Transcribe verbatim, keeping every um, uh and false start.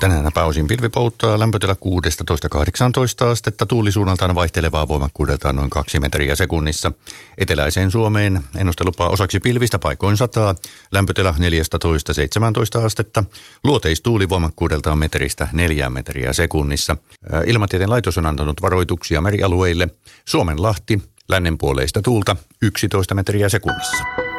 Tänään pääosin pilvi pouttaa, lämpötila kuusitoista kahdeksantoista astetta, tuulisuunnaltaan vaihtelevaa voimakkuudeltaan noin kaksi metriä sekunnissa. Eteläiseen Suomeen ennustelupaa osaksi pilvistä paikoin sataa, lämpötila neljätoista seitsemäntoista astetta, luoteistuuli voimakkuudeltaan metristä neljä metriä sekunnissa. Ilmatieteen laitos on antanut varoituksia merialueille. Suomenlahti, lännenpuoleista tuulta yksitoista metriä sekunnissa.